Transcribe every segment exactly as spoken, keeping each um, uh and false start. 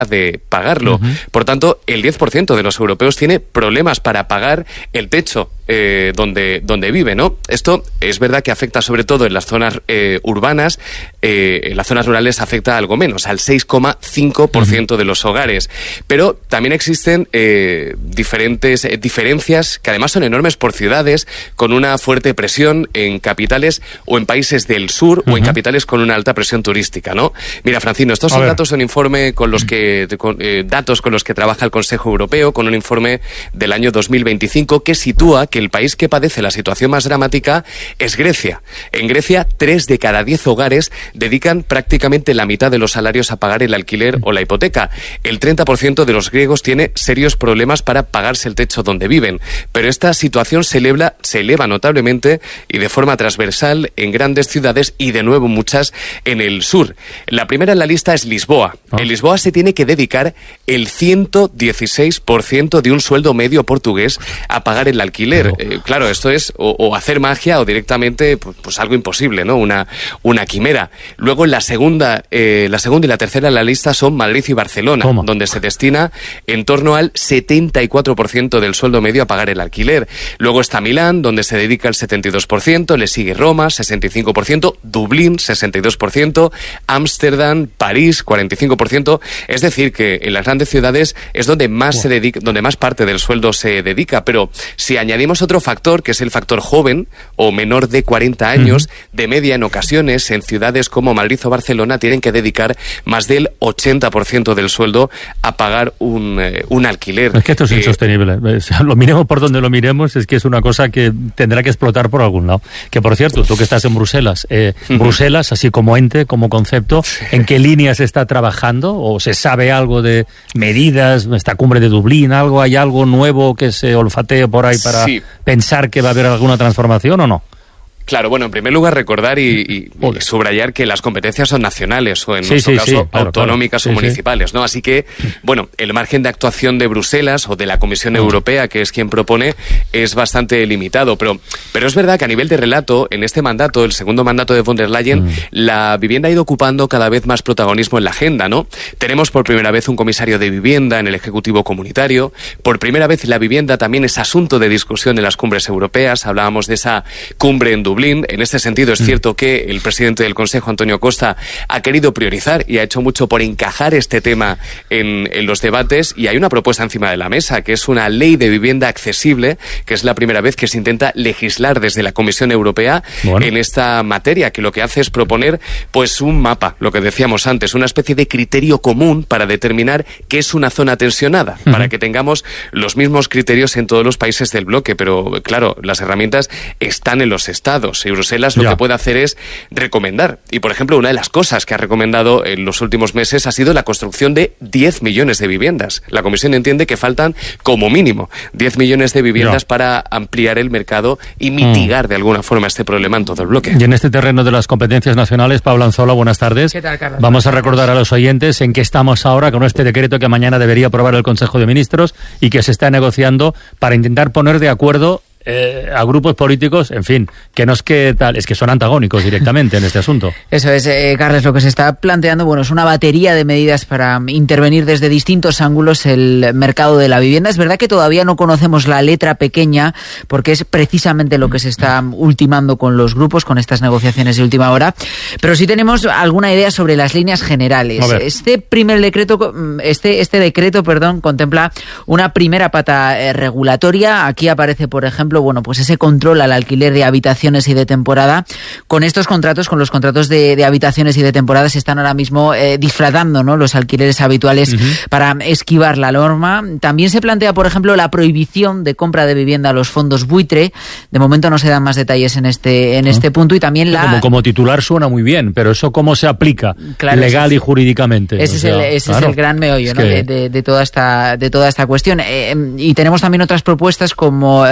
de pagarlo. Uh-huh. Por tanto, el diez por ciento de los europeos tiene problemas para pagar el techo eh, donde, donde vive, ¿no? Esto es verdad que afecta sobre todo en las zonas eh, urbanas, eh, en las zonas rurales afecta algo menos, al seis coma cinco por ciento uh-huh. de los hogares. Pero también existen eh, diferentes eh, diferencias que además son enormes por ciudades, con una fuerte presión en capitales o en países del sur uh-huh. o en capitales con una alta presión turística, ¿no? Mira, Francino, estos son datos de un informe con los que De, con, eh, datos con los que trabaja el Consejo Europeo, con un informe del año dos mil veinticinco que sitúa que el país que padece la situación más dramática es Grecia. En Grecia, tres de cada diez hogares dedican prácticamente la mitad de los salarios a pagar el alquiler o la hipoteca. El treinta por ciento de los griegos tiene serios problemas para pagarse el techo donde viven. Pero esta situación se eleva, se eleva notablemente y de forma transversal en grandes ciudades y de nuevo muchas en el sur. La primera en la lista es Lisboa. Oh. En Lisboa se tiene que dedicar el ciento dieciséis por ciento de un sueldo medio portugués a pagar el alquiler. Eh, claro, esto es o, o hacer magia o directamente pues, pues algo imposible, ¿no? Una, una quimera. Luego la segunda, eh, la segunda y la tercera en la lista son Madrid y Barcelona, ¿Cómo? donde se destina en torno al setenta y cuatro por ciento del sueldo medio a pagar el alquiler. Luego está Milán, donde se dedica el setenta y dos por ciento, le sigue Roma, sesenta y cinco por ciento, Dublín, sesenta y dos por ciento, Ámsterdam, París, cuarenta y cinco por ciento. Es decir, que en las grandes ciudades es donde más wow. se dedica, donde más parte del sueldo se dedica, pero si añadimos otro factor, que es el factor joven o menor de cuarenta años, uh-huh. de media en ocasiones en ciudades como Madrid o Barcelona tienen que dedicar más del ochenta por ciento del sueldo a pagar un, eh, un alquiler. Es que esto es eh, insostenible. Lo miremos por donde lo miremos, es que es una cosa que tendrá que explotar por algún lado. Que por cierto, tú que estás en Bruselas, eh, uh-huh. Bruselas, así como ente, como concepto, sí. ¿en qué línea se está trabajando? ¿O se sabe algo de medidas, esta cumbre de Dublín, algo, hay algo nuevo que se olfatee por ahí para sí. pensar que va a haber alguna transformación o no? Claro, bueno, en primer lugar recordar y, y, y subrayar que las competencias son nacionales o en sí, nuestro sí, caso sí, claro, autonómicas claro. o Sí, municipales, sí. ¿no? Así que, bueno, el margen de actuación de Bruselas o de la Comisión Europea, que es quien propone, es bastante limitado, pero, pero es verdad que a nivel de relato, en este mandato, el segundo mandato de von der Leyen, mm. la vivienda ha ido ocupando cada vez más protagonismo en la agenda, ¿no? Tenemos por primera vez un comisario de vivienda en el Ejecutivo Comunitario, por primera vez la vivienda también es asunto de discusión en las cumbres europeas, hablábamos de esa cumbre en Dublín, en este sentido es cierto que el presidente del Consejo, Antonio Costa, ha querido priorizar y ha hecho mucho por encajar este tema en, en los debates y hay una propuesta encima de la mesa, que es una ley de vivienda accesible, que es la primera vez que se intenta legislar desde la Comisión Europea bueno. en esta materia, que lo que hace es proponer pues un mapa, lo que decíamos antes, una especie de criterio común para determinar qué es una zona tensionada, uh-huh. para que tengamos los mismos criterios en todos los países del bloque, pero claro, las herramientas están en los estados y Bruselas lo ya. que puede hacer es recomendar. Y, por ejemplo, una de las cosas que ha recomendado en los últimos meses ha sido la construcción de diez millones de viviendas. La Comisión entiende que faltan, como mínimo, diez millones de viviendas ya. para ampliar el mercado y mitigar mm. de alguna forma este problema en todo el bloque. Y en este terreno de las competencias nacionales, Pablo Anzola, buenas tardes. ¿Qué tal, Carlos? Vamos a recordar a los oyentes en qué estamos ahora con este decreto que mañana debería aprobar el Consejo de Ministros y que se está negociando para intentar poner de acuerdo Eh, a grupos políticos, en fin, que no es que tal, es que son antagónicos directamente en este asunto. Eso es, eh, Carles, lo que se está planteando, bueno, es una batería de medidas para intervenir desde distintos ángulos el mercado de la vivienda. Es verdad que todavía no conocemos la letra pequeña, porque es precisamente lo que se está ultimando con los grupos, con estas negociaciones de última hora, pero sí tenemos alguna idea sobre las líneas generales. Este primer decreto, este, este decreto, perdón, contempla una primera pata eh, regulatoria. Aquí aparece, por ejemplo, bueno, pues ese control al alquiler de habitaciones y de temporada. Con estos contratos, con los contratos de, de habitaciones y de temporada, se están ahora mismo eh, disfrazando, ¿no?, los alquileres habituales uh-huh. para esquivar la norma. También se plantea, por ejemplo, la prohibición de compra de vivienda a los fondos buitre. De momento no se dan más detalles en este en este uh-huh. punto. Y también la... Como, como titular suena muy bien, pero ¿eso cómo se aplica claro, legal es, y jurídicamente? Ese, o sea, es, el, ese claro, es el gran meollo, ¿no?, que... de, de, de, toda esta, de toda esta cuestión. Eh, y tenemos también otras propuestas como, eh, por ejemplo,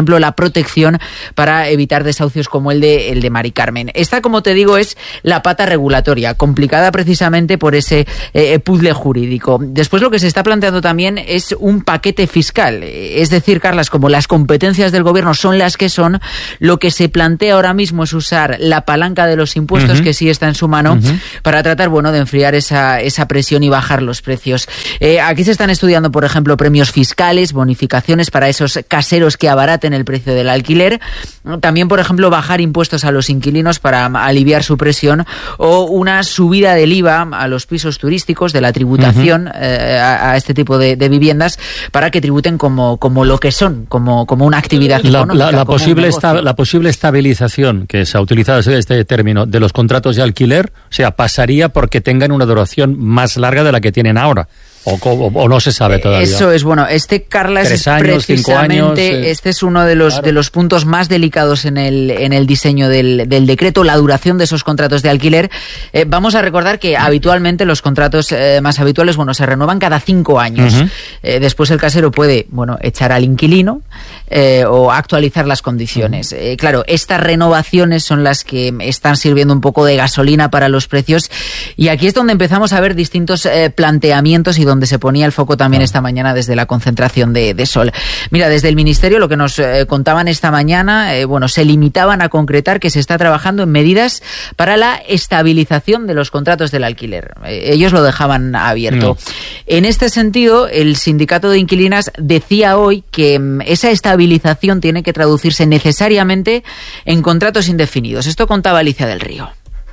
ejemplo, la protección para evitar desahucios como el de, el de Mari Carmen. Esta, como te digo, es la pata regulatoria, complicada precisamente por ese eh, puzzle jurídico. Después lo que se está planteando también es un paquete fiscal. Es decir, Carlas, como las competencias del gobierno son las que son, lo que se plantea ahora mismo es usar la palanca de los impuestos, uh-huh. que sí está en su mano, uh-huh. para tratar, bueno, de enfriar esa, esa presión y bajar los precios. Eh, aquí se están estudiando, por ejemplo, premios fiscales, bonificaciones para esos caseros que abaraten el precio del alquiler. También, por ejemplo, bajar impuestos a los inquilinos para aliviar su presión, o una subida del I V A a los pisos turísticos, de la tributación uh-huh. eh, a, a este tipo de, de viviendas, para que tributen como, como lo que son, como, como una actividad la, económica. La, la, posible esta, la posible estabilización que se ha utilizado este término de los contratos de alquiler, o sea, pasaría porque tengan una duración más larga de la que tienen ahora. O, o, o no se sabe todavía. Eso es, bueno, este, Carlas, Tres años, precisamente, cinco años, eh, este es uno de los, claro. de los puntos más delicados en el, en el diseño del, del decreto, la duración de esos contratos de alquiler. Eh, vamos a recordar que habitualmente los contratos eh, más habituales, bueno, se renuevan cada cinco años. Uh-huh. Eh, después el casero puede, bueno, echar al inquilino eh, o actualizar las condiciones. Uh-huh. Eh, claro, estas renovaciones son las que están sirviendo un poco de gasolina para los precios, y aquí es donde empezamos a ver distintos eh, planteamientos y donde donde se ponía el foco también esta mañana desde la concentración de, de Sol. Mira, desde el Ministerio lo que nos eh, contaban esta mañana, eh, bueno, se limitaban a concretar que se está trabajando en medidas para la estabilización de los contratos del alquiler. Eh, ellos lo dejaban abierto. No. En este sentido, el sindicato de inquilinas decía hoy que mm, esa estabilización tiene que traducirse necesariamente en contratos indefinidos. Esto contaba Alicia del Río.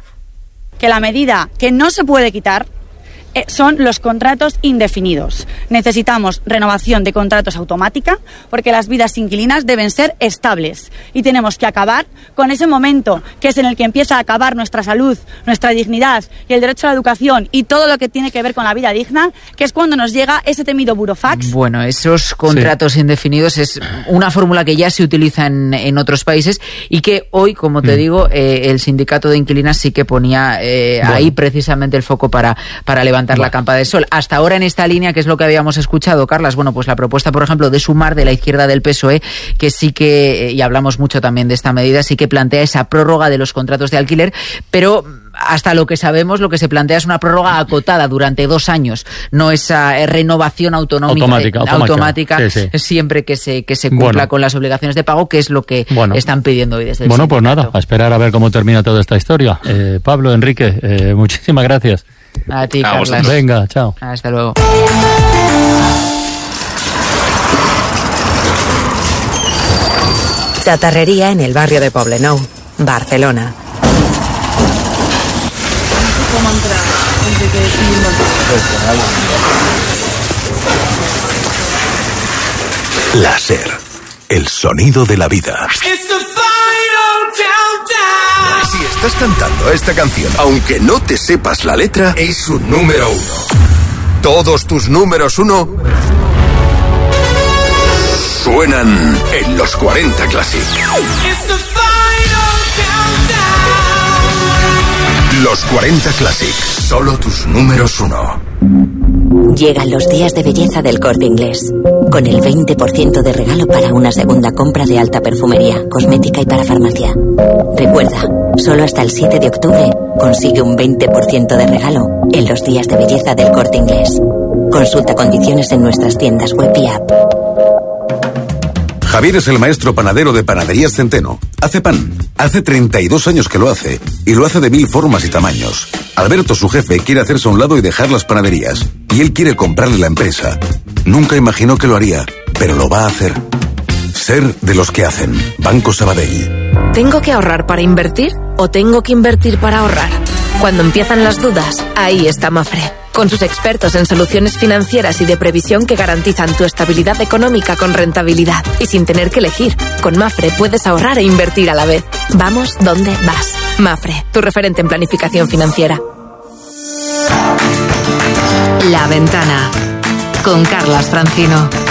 Que la medida que no se puede quitar son los contratos indefinidos. Necesitamos renovación de contratos automática, porque las vidas inquilinas deben ser estables, y tenemos que acabar con ese momento que es en el que empieza a acabar nuestra salud, nuestra dignidad y el derecho a la educación y todo lo que tiene que ver con la vida digna, que es cuando nos llega ese temido burofax. Bueno, esos contratos sí. indefinidos es una fórmula que ya se utiliza en, en otros países, y que hoy, como te mm. digo, eh, el sindicato de inquilinas sí que ponía eh, bueno. ahí precisamente el foco para, para levantar la campa de Sol. Hasta ahora en esta línea, que es lo que habíamos escuchado, Carlas, bueno, pues la propuesta, por ejemplo, de Sumar, de la izquierda del P S O E, que sí que, y hablamos mucho también de esta medida, sí que plantea esa prórroga de los contratos de alquiler, pero hasta lo que sabemos, lo que se plantea es una prórroga acotada durante dos años, no esa renovación autonómica, automática, eh, automática, automática sí, sí. siempre que se, que se cumpla bueno. con las obligaciones de pago, que es lo que bueno. están pidiendo hoy desde el Bueno, sindicato. Pues nada, a esperar a ver cómo termina toda esta historia. Eh, Pablo, Enrique, eh, muchísimas gracias. A ti, Carlos. Venga, chao. Hasta luego. Chatarrería en el barrio de Poblenou, Barcelona. Láser, el sonido de la vida. Si estás cantando esta canción, aunque no te sepas la letra, es un número uno. Todos tus números uno suenan en los cuarenta Classic. Los cuarenta Classic, solo tus números uno. Llegan los días de belleza del Corte Inglés, con el veinte por ciento de regalo para una segunda compra de alta perfumería, cosmética y para farmacia. Recuerda, solo hasta el siete de octubre consigue un veinte por ciento de regalo en los días de belleza del Corte Inglés. Consulta condiciones en nuestras tiendas web y app. Javier es el maestro panadero de Panaderías Centeno. Hace pan. Hace treinta y dos años que lo hace, y lo hace de mil formas y tamaños. Alberto, su jefe, quiere hacerse a un lado y dejar las panaderías, y él quiere comprarle la empresa. Nunca imaginó que lo haría, pero lo va a hacer. Ser de los que hacen. Banco Sabadell. ¿Tengo que ahorrar para invertir o tengo que invertir para ahorrar? Cuando empiezan las dudas, ahí está Mafre. Con sus expertos en soluciones financieras y de previsión que garantizan tu estabilidad económica con rentabilidad y sin tener que elegir. Con Mafre puedes ahorrar e invertir a la vez. Vamos donde vas. Mafre, tu referente en planificación financiera. La Ventana, con Carlas Francino.